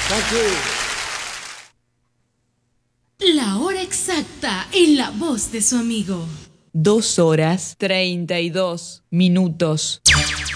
Thank you. La hora exacta en la voz de su amigo. 2 horas 32 minutos.